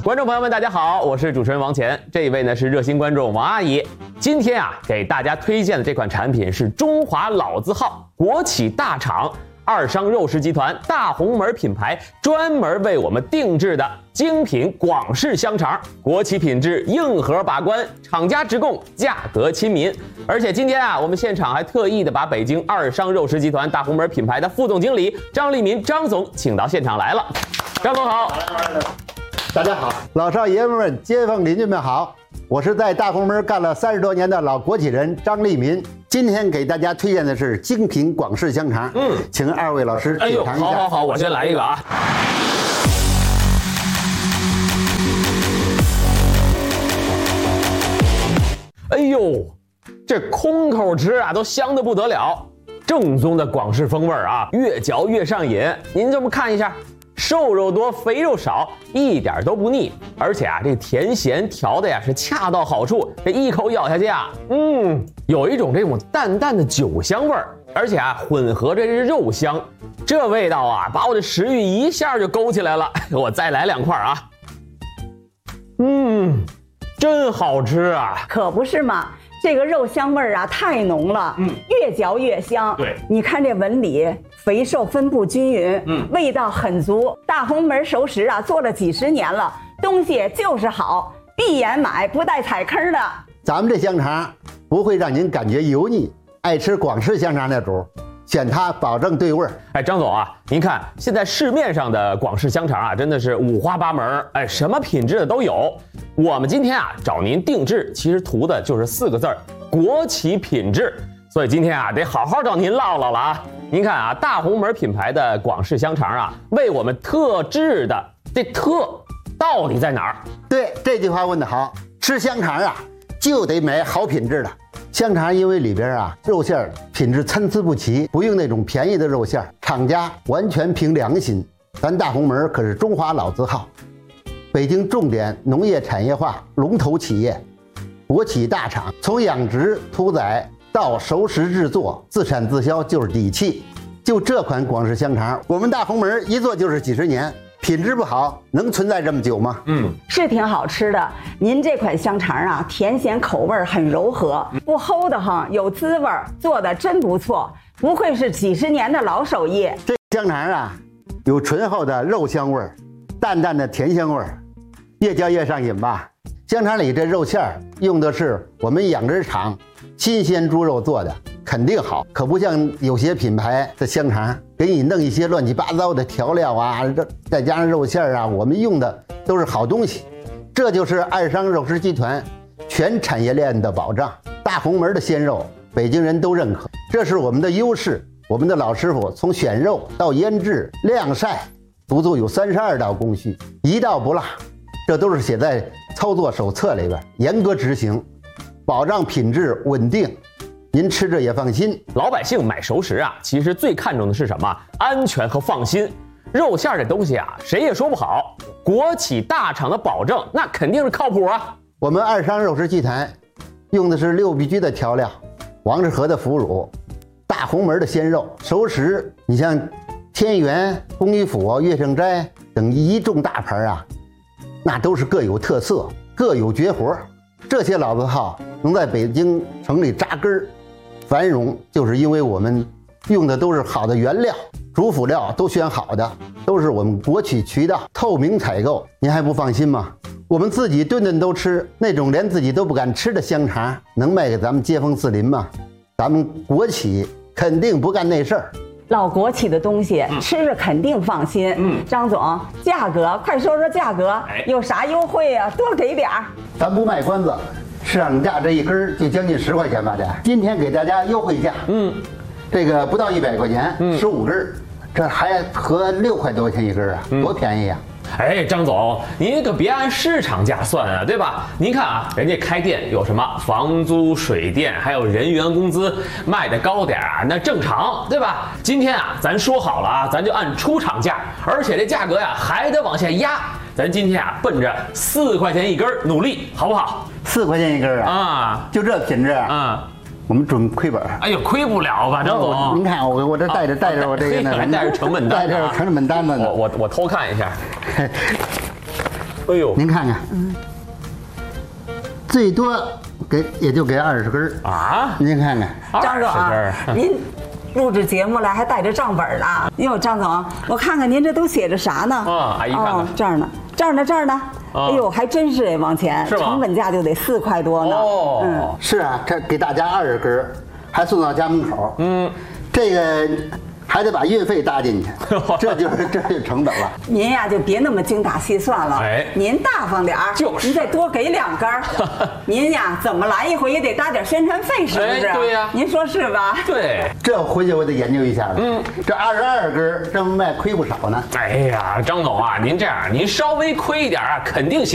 观众朋友们，大家好，我是主持人王乾。这一位呢是热心观众王阿姨。今天啊，给大家推荐的这款产品是中华老字号国企大厂二商肉食集团大红门品牌专门为我们定制的精品广式香肠，国企品质，硬核把关，厂家直供，价格亲民。而且今天啊，我们现场还特意的把北京二商肉食集团大红门品牌的副总经理张立民张总请到现场来了。张总好。 大家好，老少爷们们、街坊邻居们好，我是在大红门干了30多年的老国企人张立民。今天给大家推荐的是精品广式香肠，请二位老师品尝一下。 好，我先来一个啊。哎呦，这空口吃啊，都香得不得了，正宗的广式风味啊，越嚼越上瘾。您这么看一下，瘦肉多，肥肉少，一点都不腻。而且啊，这甜咸调的呀是恰到好处，这一口咬下去啊，有一种这种淡淡的酒香味儿，而且啊混合着这肉香，这味道啊把我的食欲一下就勾起来了。我再来2块啊，真好吃啊！ 可不是嘛，这个肉香味儿啊太浓了，越嚼越香。 对， 你看这纹理，肥瘦分布均匀，味道很足。大红门熟食啊，做了几十年了，东西就是好，闭眼买不带踩坑的。 咱们这香肠不会让您感觉油腻，爱吃广式香肠的主选它保证对味儿。 哎，张总啊，您看现在市面上的广式香肠啊，真的是五花八门，哎，什么品质的都有。我们今天啊找您定制，其实图的就是4个字儿：国企品质。所以今天啊得好好找您唠唠了啊。您看啊，大红门品牌的广式香肠啊，为我们特制的，这特到底在哪儿？ 对，这句话问得好。吃香肠啊，就得买好品质的香肠，因为里边啊肉馅品质参差不齐，不用那种便宜的肉馅，厂家完全凭良心。咱大红门可是中华老字号，北京重点农业产业化龙头企业，国企大厂，从养殖屠宰到熟食制作，自产自销就是底气。就这款广式香肠，我们大红门一做就是几十年，品质不好能存在这么久吗？ 是挺好吃的。您这款香肠啊，甜咸口味很柔和，不齁的慌，有滋味，做的真不错，不愧是几十年的老手艺。 这香肠啊，有醇厚的肉香味儿，淡淡的甜香味儿，越嚼越上瘾吧。香肠里这肉馅儿用的是我们养殖场新鲜猪肉做的，肯定好，可不像有些品牌的香肠给你弄一些乱七八糟的调料啊，再加上肉馅儿啊，我们用的都是好东西。这就是二商肉食集团全产业链的保障。大红门的鲜肉，北京人都认可，这是我们的优势。我们的老师傅从选肉到腌制、晾晒，足足有32道工序，一道不落。这都是写在操作手册里边，严格执行，保障品质稳定，您吃着也放心。 老百姓买熟食啊，其实最看重的是什么？安全和放心。肉馅这东西啊，谁也说不好。国企大厂的保证，那肯定是靠谱啊。 我们二商肉食集团用的是6必居的调料，王致和的腐乳，大红门的鲜肉。熟食，你像天元、公益府、乐盛斋等一众大牌啊，那都是各有特色，各有绝活。这些老字号能在北京城里扎根繁荣，就是因为我们用的都是好的原料，主辅料都选好的，都是我们国企渠道透明采购。您还不放心吗？我们自己顿顿都吃，那种连自己都不敢吃的香肠，能卖给咱们街坊四邻吗？咱们国企肯定不干那事儿。 老国企的东西吃着肯定放心。张总，价格快说说价格，有啥优惠啊？多给点儿。 咱不卖关子，市场价这一根就将近10块钱吧，这今天给大家优惠价，这个不到100块钱，15根，这还合6块多钱一根啊，多便宜啊！ 哎，张总，您可别按市场价算啊，对吧？您看啊，人家开店有什么房租、水电，还有人员工资，卖的高点啊，那正常，对吧？今天啊，咱说好了啊，咱就按出厂价，而且这价格呀还得往下压。咱今天啊，奔着4块钱一根努力，好不好 ？4块钱一根啊！ 啊， 就这品质啊！我们准亏本。 哎呦，亏不了吧，张总？ 您看我这带着我这个呢， 还带着成本单， 带着成本单子呢。 我偷看一下。 哎呦， 您看看，最多也就给20根儿啊！ 您看看， 张总啊， 20根您录制节目来还带着账本呢。哟，张总，我看看您这都写着啥呢？ 啊，阿姨看看， 这儿呢，这儿呢，这儿呢。哎呦，还真是哎，往前是吗？ 成本价就得4块多呢。 哦， 是啊，这给大家20根儿，还送到家门口。这个还得把运费搭进去，这就是成本了。 您呀就别那么精打细算了， 哎您大方点儿， 就是您再多给2根儿。您呀怎么来一回也得搭点宣传费，是不是？ 哎对呀您说是吧？ 对。 这回去我得研究一下了。这22根儿这么卖亏不少呢。 哎呀，张总啊，您这样，您稍微亏一点啊，肯定行。